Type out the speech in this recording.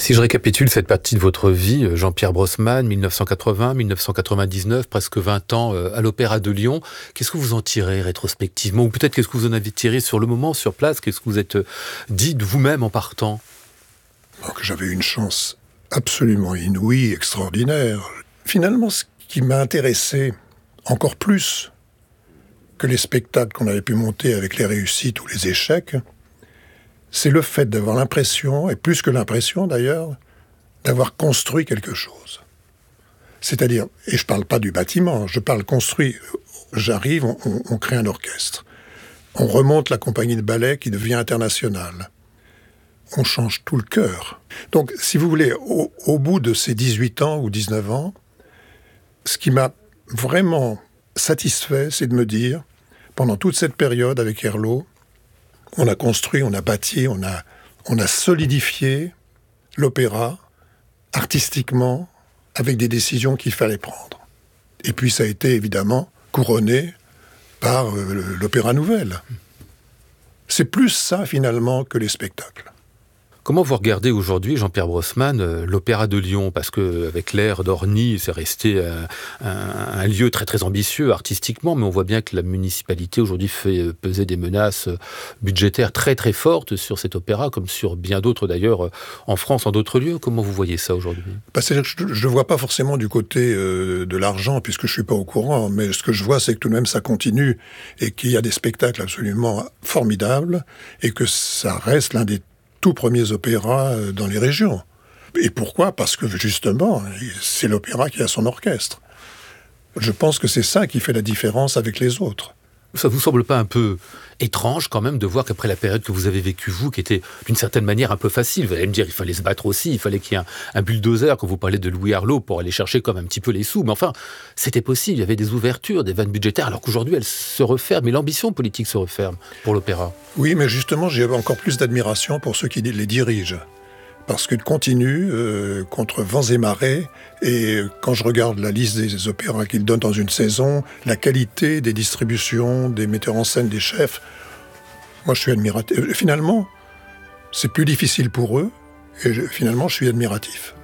Si je récapitule cette partie de votre vie, Jean-Pierre Brossman, 1980-1999, presque 20 ans à l'Opéra de Lyon, qu'est-ce que vous en tirez rétrospectivement? Ou peut-être qu'est-ce que vous en avez tiré sur le moment, sur place? Qu'est-ce que vous êtes dit de vous-même en partant? Donc, j'avais une chance absolument inouïe, extraordinaire. Finalement, ce qui m'a intéressé encore plus que les spectacles qu'on avait pu monter avec les réussites ou les échecs, c'est le fait d'avoir l'impression, et plus que l'impression d'ailleurs, d'avoir construit quelque chose. C'est-à-dire, et je ne parle pas du bâtiment, je parle construit. J'arrive, on crée un orchestre. On remonte la compagnie de ballet qui devient internationale. On change tout le cœur. Donc, si vous voulez, au bout de ces 18 ans ou 19 ans, ce qui m'a vraiment satisfait, c'est de me dire, pendant toute cette période avec Herlaut, on a construit, on a bâti, on a solidifié l'opéra artistiquement avec des décisions qu'il fallait prendre. Et puis ça a été évidemment couronné par l'Opéra Nouvelle. C'est plus ça finalement que les spectacles. Comment vous regardez aujourd'hui, Jean-Pierre Brossman, l'Opéra de Lyon? Parce qu'avec l'ère d'Orny, c'est resté un lieu très très ambitieux artistiquement, mais on voit bien que la municipalité aujourd'hui fait peser des menaces budgétaires très très fortes sur cet opéra, comme sur bien d'autres d'ailleurs en France, en d'autres lieux. Comment vous voyez ça aujourd'hui? C'est-à-dire que je ne vois pas forcément du côté de l'argent, puisque je ne suis pas au courant, mais ce que je vois, c'est que tout de même ça continue, et qu'il y a des spectacles absolument formidables, et que ça reste l'un des tout premiers opéras dans les régions. Et pourquoi? Parce que justement, c'est l'opéra qui a son orchestre. Je pense que c'est ça qui fait la différence avec les autres. Ça vous semble pas un peu étrange quand même de voir qu'après la période que vous avez vécue, vous, qui était d'une certaine manière un peu facile, vous allez me dire, il fallait se battre aussi, il fallait qu'il y ait un bulldozer, quand vous parlez de Louis Herlaut, pour aller chercher comme un petit peu les sous, mais enfin, c'était possible, il y avait des ouvertures, des vannes budgétaires, alors qu'aujourd'hui, elles se referment, et l'ambition politique se referme pour l'opéra. Oui, mais justement, j'ai encore plus d'admiration pour ceux qui les dirigent. Parce qu'ils continuent contre vents et marées. Et quand je regarde la liste des opéras qu'ils donnent dans une saison, la qualité des distributions, des metteurs en scène, des chefs, moi je suis admiratif. Finalement, c'est plus difficile pour eux, et finalement je suis admiratif.